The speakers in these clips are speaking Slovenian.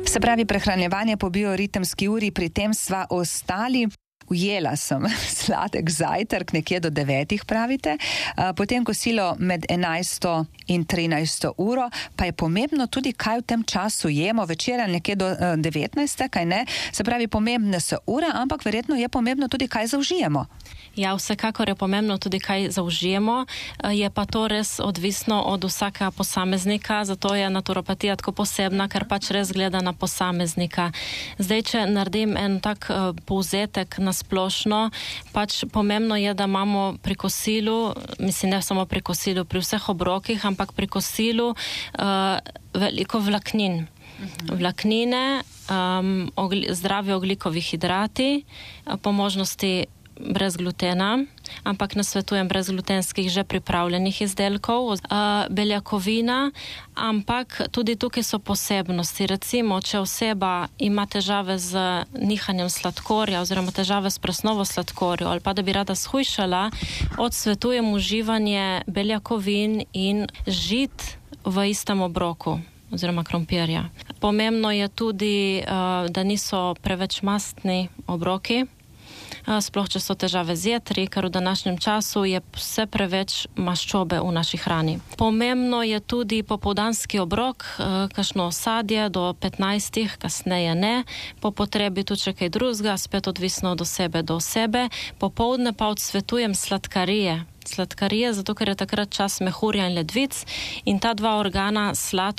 Se pravi, prehranjevanje po bioritemski uri, pri tem sva ostali. Ujela sem sladek zajtrk, nekje do 9, pravite, potem kosilo med 11 in 13 uro, pa je pomembno tudi, kaj v tem času jemo, večera nekje do 19, kaj ne? Se pravi, pomembne so ure, ampak verjetno je pomembno tudi, kaj zaužijemo. Ja, vsekakor je pomembno tudi, kaj zaužijemo, je pa to res odvisno od vsakega posameznika, zato je naturopatija tako posebna, ker pač res gleda na posameznika. Zdaj, če naredim en tak povzetek na splošno, pač pomembno je, da imamo pri kosilu, mislim, ne samo pri kosilu, pri vseh obrokih, ampak pri kosilu veliko vlaknin. Vlaknine, zdravi ogljikovi hidrati, po možnosti brez glutena, ampak nasvetujem brezglutenskih že pripravljenih izdelkov, beljakovina, ampak tudi tukaj so posebnosti. Recimo, če oseba ima težave z nihanjem sladkorja oziroma težave s presnovo sladkorja ali pa da bi rada shujšala, odsvetujem uživanje beljakovin in žit v istem obroku oziroma krompirja. Pomembno je tudi, da niso preveč mastni obroki, sploh če so težave z jetri, ker v današnjem času je vse preveč maščobe v naši hrani. Pomembno je tudi popoldanski obrok, kakšno sadje do 15, kasneje ne, po potrebi tudi če kaj drugega, spet odvisno od osebe do osebe. Popoldne pa odsvetujem sladkarije, zato ker je takrat čas mehurja in ledvic in ta dva organa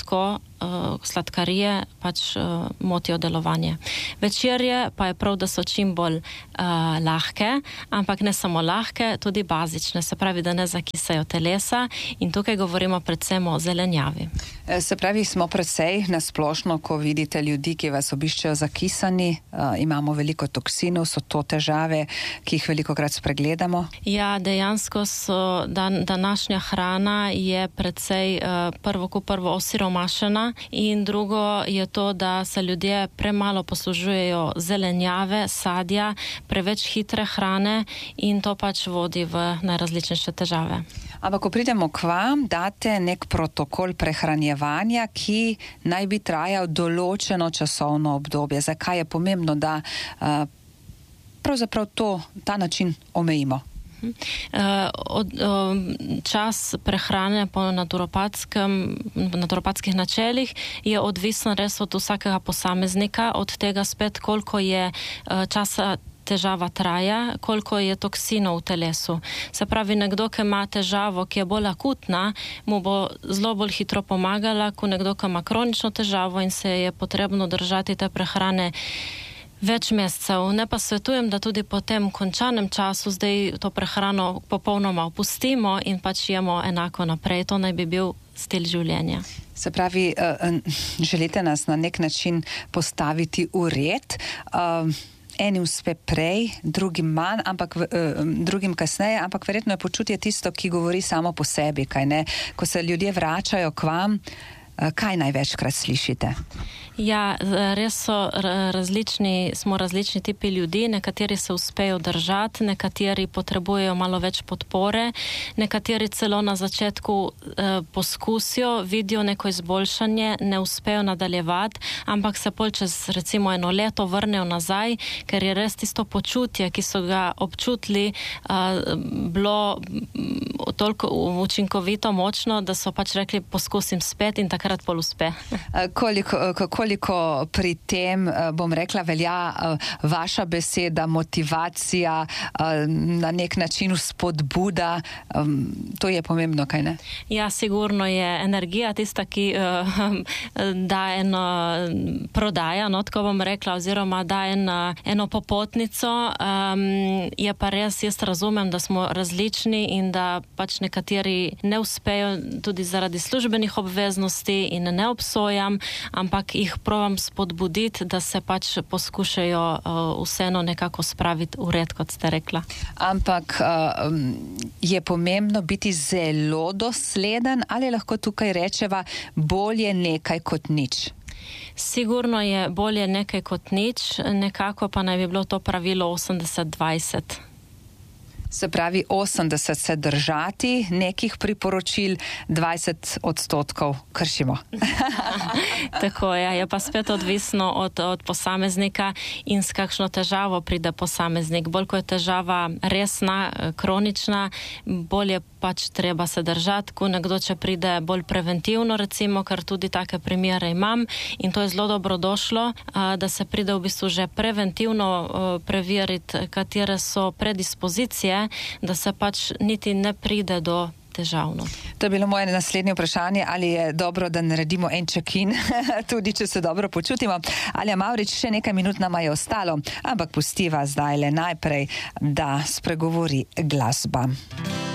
sladkarije pač motijo delovanje. Večerje pa je prav, da so čim bolj lahke, ampak ne samo lahke, tudi bazične, se pravi, da ne zakisajo telesa in tukaj govorimo predvsem o zelenjavi. Se pravi, smo precej nasplošno, ko vidite ljudi, ki vas obiščejo zakisani, imamo veliko toksinov, so to težave, ki jih velikokrat spregledamo? Ja, dejansko današnja hrana je precej prvo osiromašena in drugo je to, da se ljudje premalo poslužujejo zelenjave, sadja, preveč hitre hrane in to pač vodi v najrazličnejše težave. Ampak, ko pridemo k vam, date nek protokol prehranjevanja, ki naj bi trajal določeno časovno obdobje. Zakaj je pomembno, da pravzaprav ta način omejimo? Čas prehrane po naturopatskih načelih je odvisno res od vsakega posameznika, od tega spet, koliko je časa težava traja, koliko je toksinov v telesu. Se pravi, nekdo, ki ima težavo, ki je bolj akutna, mu bo zelo bolj hitro pomagala, kot nekdo, ki ima kronično težavo in se je potrebno držati te prehrane več mesecev. Ne pa svetujem, da tudi po tem končanem času zdaj to prehrano popolnoma opustimo in pač jemo enako naprej. To naj bi bil stil življenja. Se pravi, želite nas na nek način postaviti v red, enim uspe prej, drugim manj, drugim kasneje, ampak verjetno je počutje tisto, ki govori samo po sebi, kaj ne? Ko se ljudje vračajo k vam, kaj največkrat slišite? Ja, res smo različni tipi ljudi, nekateri se uspejo držati, nekateri potrebujejo malo več podpore, nekateri celo na začetku poskusijo, vidijo neko izboljšanje, ne uspejo nadaljevati, ampak se pol čez recimo 1 leto vrnejo nazaj, ker je res tisto počutje, ki so ga občutili, bilo toliko učinkovito, močno, da so pač rekli, poskusim spet in takrat pol uspe. Koliko pri tem, bom rekla, velja vaša beseda, motivacija, na nek način spodbuda, to je pomembno, kaj ne? Ja, sigurno je energija tista, ki da eno prodaja, tako bom rekla, oziroma da eno popotnico, je pa res, jaz razumem, da smo različni in da pač nekateri ne uspejo tudi zaradi službenih obveznosti in ne obsojam, ampak jih provam spodbuditi, da se pač poskušajo vseeno nekako spraviti v red, kot ste rekla. Ampak je pomembno biti zelo dosleden ali lahko tukaj rečeva bolje nekaj kot nič? Sigurno je bolje nekaj kot nič, nekako pa naj bi bilo to pravilo 80-20. Se pravi 80 se držati nekih priporočil, 20% kršimo. Tako je pa spet odvisno od posameznika in s kakšno težavo pride posameznik. Bolj ko je težava resna, kronična, bolj je pač treba se držati, ko nekdo, če pride bolj preventivno, recimo, ker tudi take primere imam in to je zelo dobro došlo, da se pride v bistvu že preventivno preveriti, katere so predispozicije, da se pač niti ne pride do težavno. To je bilo moje naslednje vprašanje, ali je dobro, da naredimo en check-in, tudi če se dobro počutimo. Alja Mavrič, še nekaj minut nama je ostalo, ampak pustiva zdaj le najprej, da spregovori glasba.